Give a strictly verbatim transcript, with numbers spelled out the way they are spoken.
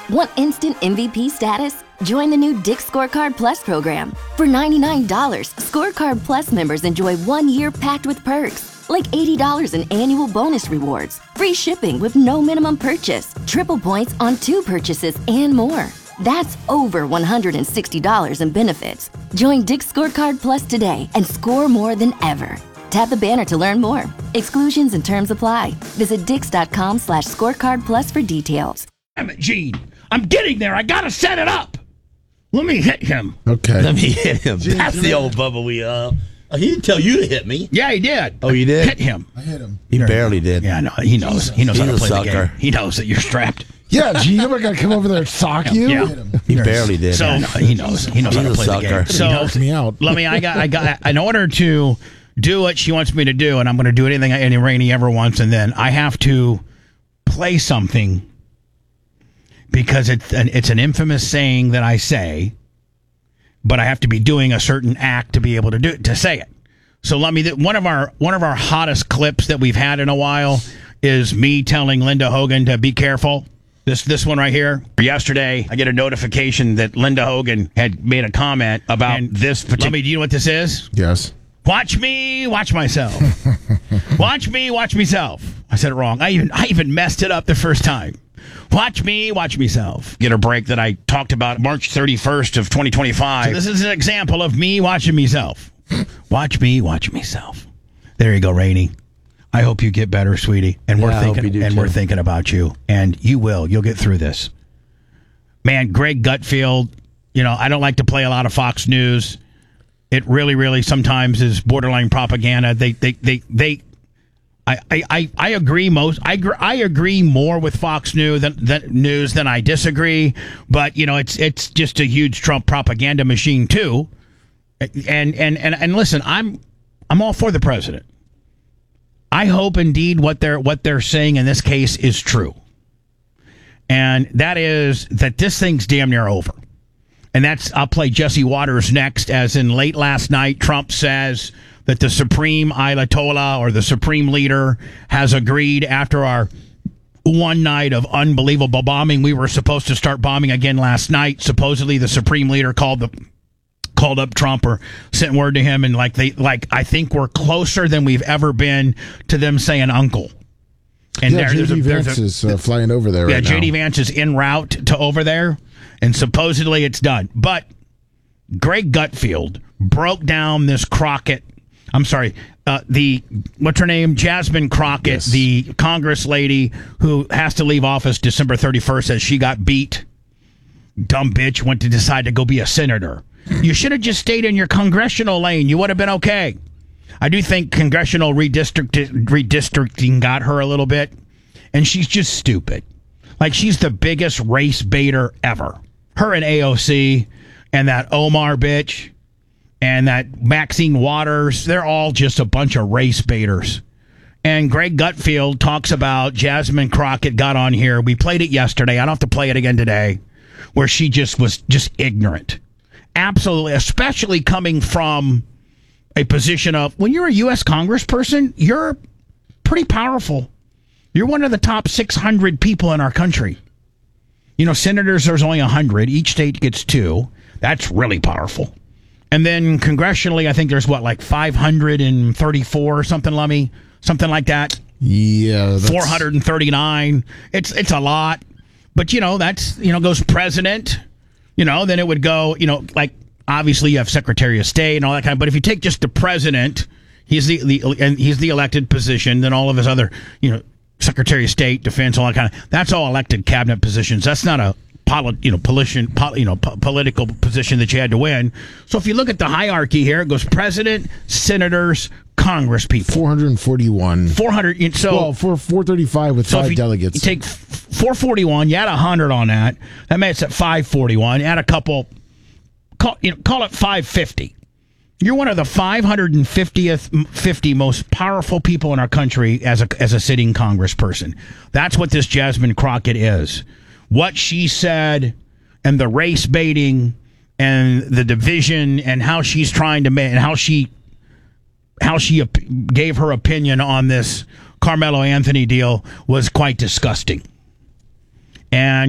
Want instant M V P status? Join the new Dick's Scorecard Plus program. For ninety-nine dollars, Scorecard Plus members enjoy one year packed with perks, like eighty dollars in annual bonus rewards, free shipping with no minimum purchase, triple points on two purchases, and more. That's over one hundred sixty dollars in benefits. Join Dick's Scorecard Plus today and score more than ever. Tap the banner to learn more. Exclusions and terms apply. Visit dix.com slash scorecard plus for details. Damn it, Gene. I'm getting there. I got to set it up. Let me hit him. Okay. Let me hit him. Gene, That's the old Bubba we, uh... Oh, he didn't tell you to hit me. Yeah, he did. Oh, you did? Hit him. I hit him. He barely did. Yeah, no, he knows. He knows He's how to a play the sucker. game. He knows that you're strapped. Yeah, Gene, I'm going to come over there and sock you. Yeah. He barely did. So no, he knows. He knows He's how to a play the sucker. game. He So knocks me out. let me. I got. I got. In order to do what she wants me to do, and I'm going to do anything any Rainey ever wants, and then I have to play something because it's an, it's an infamous saying that I say, but I have to be doing a certain act to be able to do to say it. So let me. One of our one of our hottest clips that we've had in a while is me telling Linda Hogan to be careful. This this one right here. Yesterday, I get a notification that Linda Hogan had made a comment about and this particular. Let me. Do you know what this is? Yes. Watch me, watch myself. Watch me, watch myself. I said it wrong. I even I even messed it up the first time. Watch me, watch myself. Get a break that I talked about March thirty-first of twenty twenty-five. So this is an example of me watching myself. Watch me, watch myself. There you go, Rainey. I hope you get better, sweetie. And we're Yeah, I hope thinking you do and too. we're thinking about you. And you will. You'll get through this. Man, Greg Gutfeld, you know, I don't like to play a lot of Fox News. It really, really sometimes is borderline propaganda. They they they they I, I, I, I agree most I, gr- I agree more with Fox News than, than news than I disagree, but you know it's it's just a huge Trump propaganda machine too. And and and, and listen, I'm I'm all for the president. I hope indeed what they're what they're saying in this case is true. And that is that this thing's damn near over. And that's I'll play Jesse Waters next, as in late last night, Trump says that the Supreme Ayatollah or the Supreme Leader has agreed after our one night of unbelievable bombing. We were supposed to start bombing again last night. Supposedly the Supreme Leader called the called up Trump or sent word to him, and like they like I think we're closer than we've ever been to them saying uncle. And yeah, there, there's J D a, there's Vance a, is uh, flying over there yeah, right J D now. Vance is en route to over there, and supposedly it's done. But Greg Gutfeld broke down this Crockett. I'm sorry, uh, the what's her name? Jasmine Crockett, Yes. the Congress lady who has to leave office December thirty-first as she got beat. Dumb bitch went to decide to go be a senator. You should have just stayed in your congressional lane. You would have been okay. I do think congressional redistrict- redistricting got her a little bit, and she's just stupid. Like, she's the biggest race baiter ever. Her and A O C and that Omar bitch and that Maxine Waters, they're all just a bunch of race baiters. And Greg Gutfeld talks about Jasmine Crockett got on here. We played it yesterday. I don't have to play it again today, where she just was just ignorant. Absolutely, especially coming from a position of, when you're a U S congressperson, you're pretty powerful. You're one of the top six hundred people in our country. You know, senators, there's only one hundred. Each state gets two. That's really powerful. And then congressionally, I think there's, what, like five hundred thirty-four or something, Lummy? Something like that? Yeah. That's... four hundred thirty-nine. It's it's a lot. But, you know, that's, you know, goes president. You know, then it would go, you know, like, obviously you have Secretary of State and all that kind of, but if you take just the president, he's the, the and he's the elected position, then all of his other, you know, Secretary of State, Defense, all that kind of, that's all elected cabinet positions. That's not a poli- you know, politician, pol- you know, po- political position that you had to win. So if you look at the hierarchy here, it goes president, senators, Congress people. four hundred forty-one. four hundred. So well, for four thirty-five with so five if you, delegates. You take four forty-one, you add one hundred on that. That makes it five forty-one. Add a couple, call, you know, call it five fifty. You're one of the five hundred fiftieth, fifty most powerful people in our country as a as a sitting congressperson. That's what this Jasmine Crockett is. What she said, and the race baiting, and the division, and how she's trying to make, and how she, how she op- gave her opinion on this Carmelo Anthony deal was quite disgusting. And